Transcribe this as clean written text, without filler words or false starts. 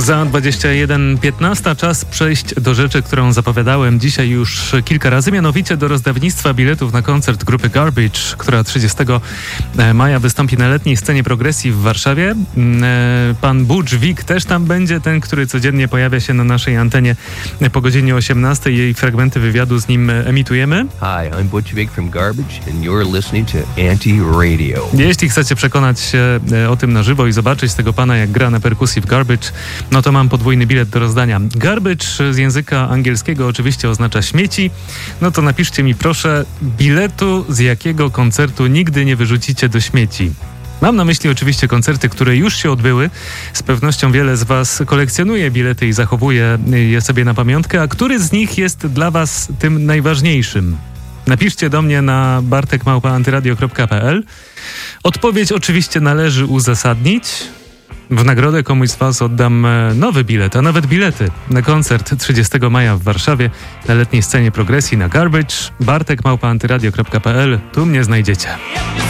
Za 21:15 czas przejść do rzeczy, którą zapowiadałem dzisiaj już kilka razy, mianowicie do rozdawnictwa biletów na koncert grupy Garbage, która 30 maja wystąpi na letniej scenie progresji w Warszawie. Pan Butch Vig też tam będzie, ten, który codziennie pojawia się na naszej antenie po godzinie 18. Jej fragmenty wywiadu z nim emitujemy. Hi, I'm Butch Vig from Garbage and you're listening to Anti-Radio. Jeśli chcecie przekonać się o tym na żywo i zobaczyć tego pana, jak gra na perkusji w Garbage, no to mam podwójny bilet do rozdania. Garbage z języka angielskiego oczywiście oznacza śmieci. No to napiszcie mi proszę, biletu z jakiego koncertu nigdy nie wyrzucicie do śmieci. Mam na myśli oczywiście koncerty, które już się odbyły. Z pewnością wiele z was kolekcjonuje bilety i zachowuje je sobie na pamiątkę. A który z nich jest dla was tym najważniejszym? Napiszcie do mnie na bartek@antyradio.pl. Odpowiedź oczywiście należy uzasadnić. W nagrodę komuś z was oddam nowy bilet, a nawet bilety na koncert 30 maja w Warszawie na letniej scenie progresji na Garbage. bartek@antyradio.pl. Tu mnie znajdziecie.